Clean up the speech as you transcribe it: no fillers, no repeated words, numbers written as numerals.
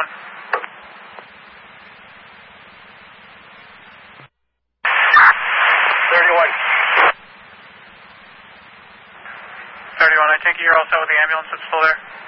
31, I take it you're all set with the ambulance that's still there?